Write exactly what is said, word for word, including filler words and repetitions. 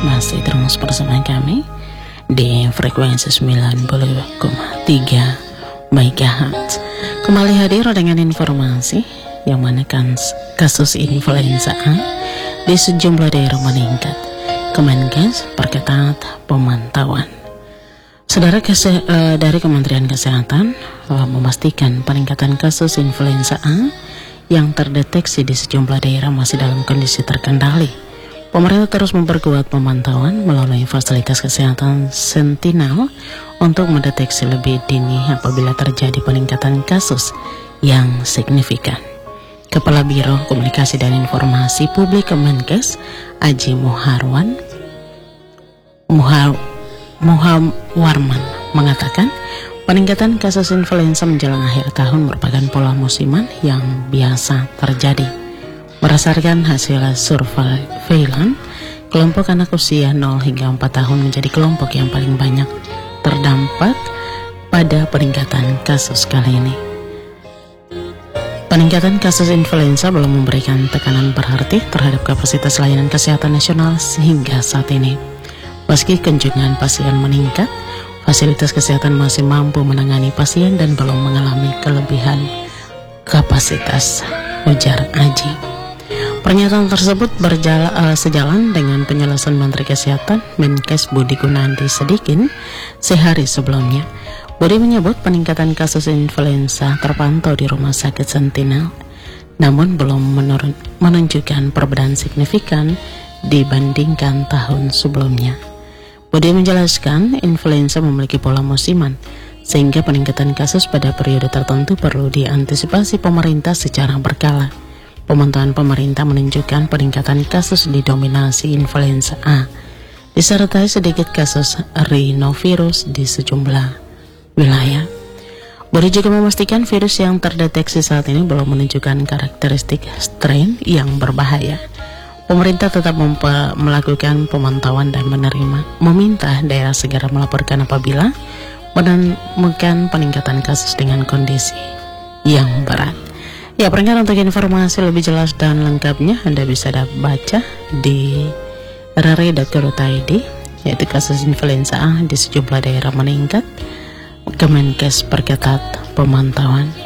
masih terus bersama kami di frekuensi sembilan puluh koma tiga megahertz. Kembali hadir dengan informasi yang mana kan kasus influenza A di sejumlah daerah meningkat. Kemenkes perketat pemantauan. Saudara kese, uh, dari Kementerian Kesehatan uh, memastikan peningkatan kasus influenza A yang terdeteksi di sejumlah daerah masih dalam kondisi terkendali. Pemerintah terus memperkuat pemantauan melalui fasilitas kesehatan Sentinel untuk mendeteksi lebih dini apabila terjadi peningkatan kasus yang signifikan. Kepala Biro Komunikasi dan Informasi Publik Kemenkes, Aji Muharwan Muhar, Muhawarman mengatakan peningkatan kasus influenza menjelang akhir tahun merupakan pola musiman yang biasa terjadi. Berdasarkan hasil surveilan, kelompok anak usia nol hingga empat tahun menjadi kelompok yang paling banyak terdampak pada peningkatan kasus kali ini. Peningkatan kasus influenza belum memberikan tekanan berarti terhadap kapasitas layanan kesehatan nasional hingga saat ini. Meski kunjungan pasien meningkat, fasilitas kesehatan masih mampu menangani pasien dan belum mengalami kelebihan kapasitas, ujar Aji. Pernyataan tersebut berjalan uh, sejalan dengan penjelasan Menteri Kesehatan Menkes Budi Gunadi Sadikin sehari sebelumnya. Budi menyebut peningkatan kasus influenza terpantau di Rumah Sakit Sentinel, namun belum menurun, menunjukkan perbedaan signifikan dibandingkan tahun sebelumnya. Budi menjelaskan influenza memiliki pola musiman, sehingga peningkatan kasus pada periode tertentu perlu diantisipasi pemerintah secara berkala. Pemantauan pemerintah menunjukkan peningkatan kasus didominasi influenza A, disertai sedikit kasus rhinovirus di sejumlah wilayah. Budi juga memastikan virus yang terdeteksi saat ini belum menunjukkan karakteristik strain yang berbahaya. Pemerintah tetap mempe- melakukan pemantauan dan menerima, meminta daerah segera melaporkan apabila menemukan peningkatan kasus dengan kondisi yang berat. Ya, perkenalkan untuk informasi lebih jelas dan lengkapnya Anda bisa baca di r r i dot co dot i d, yaitu kasus influenza A di sejumlah daerah meningkat. Kemenkes perketat pemantauan.